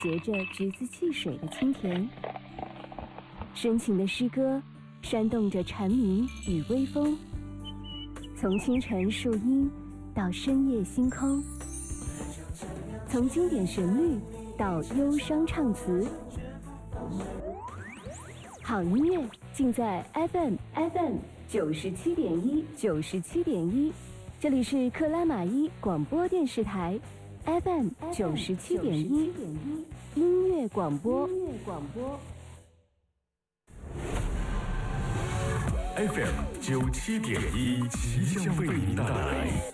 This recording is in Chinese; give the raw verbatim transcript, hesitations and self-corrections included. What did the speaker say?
携着橘子汽水的清甜，深情的诗歌煽动着蝉鸣与微风，从清晨树荫到深夜星空，从经典旋律到忧伤唱词，好音乐尽在 F M F M 九十七点一九十七点一，这里是克拉玛依广播电视台 F M 九十七点一音乐广播。音乐广播 F M 九七点一，奇象为您带来